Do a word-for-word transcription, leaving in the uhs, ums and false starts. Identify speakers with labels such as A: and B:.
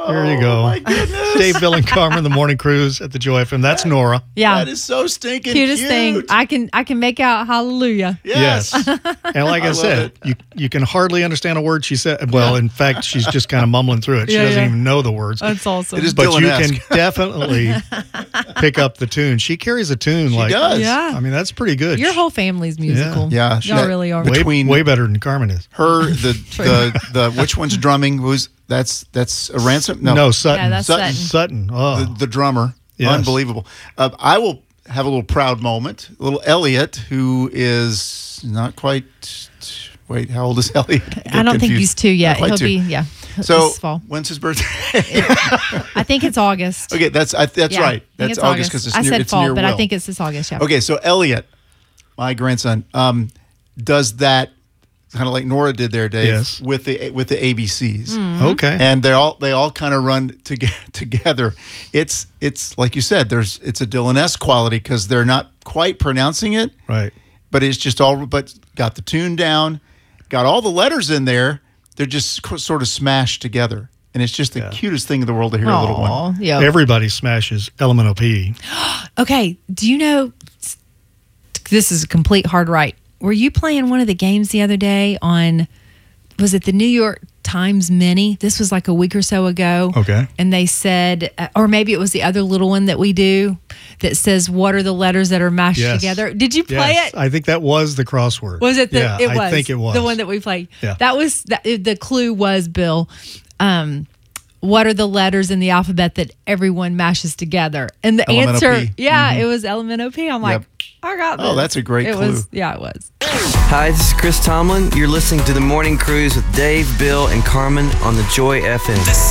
A: There you go.
B: Oh, my goodness.
A: Dave, Bill, and Carmen, the morning cruise at the Joy F M. That's Nora.
C: Yeah.
B: That is so stinking
C: Cutest
B: cute.
C: thing. I can I can make out hallelujah.
B: Yes.
A: Yes. And like I,
B: I love
A: said,
B: it.
A: you you can hardly understand a word she said. Well, in fact, she's just kind of mumbling through it. She
C: Yeah,
A: doesn't
C: yeah.
A: even know the words.
C: That's awesome.
B: It is
A: But you
B: Dylan-esque.
A: can definitely pick up the tune. She carries a tune
B: She
A: like
B: does.
C: Yeah.
A: I mean, that's pretty good.
C: Your whole family's musical.
B: Yeah, she-
C: Y'all really are.
A: way,
B: between-
A: way better than Carmen is.
B: Her, the, the, the, which one's drumming? Who's, that's, that's a ransom? No.
A: No, Sutton.
C: Yeah, that's
B: Sutton.
C: Sutton.
A: Sutton. Oh,
B: the, the drummer.
A: Yes.
B: Unbelievable. Uh, I will have a little proud moment. Little Elliot, who is not quite. Wait, how old is Elliot?
C: I don't think he's two yet.
B: Not quite
C: He'll
B: two.
C: be, yeah.
B: So
C: this fall.
B: when's his birthday?
C: I think it's August.
B: Okay, that's I, that's
C: Yeah, I
B: right.
C: think
B: That's
C: it's
B: August because it's
C: I
B: near,
C: said
B: it's
C: fall,
B: near
C: but
B: Will.
C: I think it's this August. Yeah.
B: Okay, so Elliot, my grandson, um, does that kind of like Nora did there, Dave,
A: Yes.
B: with the with the A B Cs.
C: Mm-hmm.
A: okay.
B: And they all they all kind of run to, together. It's it's like you said. There's it's a Dylan-esque quality because they're not quite pronouncing it,
A: right.
B: but it's just all. But got the tune down, got all the letters in there. They're just co- sort of smashed together, and it's just the
A: Yeah.
B: cutest thing in the world to hear a little one.
C: Aw, yeah.
A: Everybody smashes Elemental P.
C: Okay, do you know, this is a complete hard right. Were you playing one of the games the other day on, was it the New York Times Mini? This was like a week or so ago.
A: Okay.
C: And they said, uh, or maybe it was the other little one that we do that says, what are the letters that are mashed
A: Yes.
C: together? Did you play
A: Yes,
C: it?
A: I think that was the crossword.
C: Was it the,
A: Yeah,
C: it was.
A: I think it was.
C: The one that we played.
A: Yeah.
C: That was, that, the clue was, Bill, um, what are the letters in the alphabet that everyone mashes together? And the
B: Elemental
C: answer,
B: P.
C: yeah, it was L M N O P. I'm like,
B: Yep.
C: I got this.
B: Oh, that's a great
C: it
B: clue.
C: Was, yeah, it was.
D: Hi, this is Chris Tomlin. You're listening to The Morning Cruise with Dave, Bill, and Carmen on the Joy F M.